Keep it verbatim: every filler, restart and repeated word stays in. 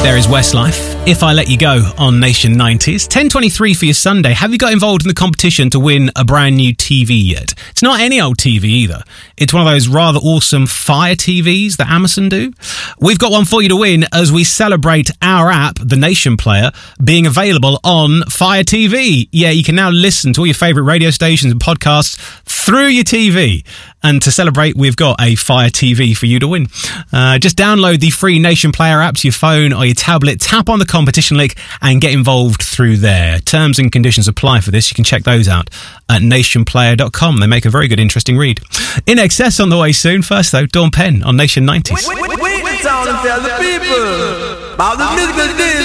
There is Westlife, If I Let You Go on Nation nineties. ten twenty-three for your Sunday. Have you got involved in the competition to win a brand new T V yet? It's not any old T V either. It's one of those rather awesome Fire T Vs that Amazon do. We've got one for you to win as we celebrate our app, the Nation Player, being available on Fire T V. Yeah, you can now listen to all your favourite radio stations and podcasts through your T V. And to celebrate, we've got a Fire T V for you to win. Uh, just download the free Nation Player app to your phone or your tablet, tap on the competition link and get involved through there. Terms and conditions apply for this. You can check those out at nation player dot com. They make a very good, interesting read. In Excess on the way soon. First, though, Dawn Penn on Nation nineties. Wait, wait, wait, wait, wait, tell the people about the music.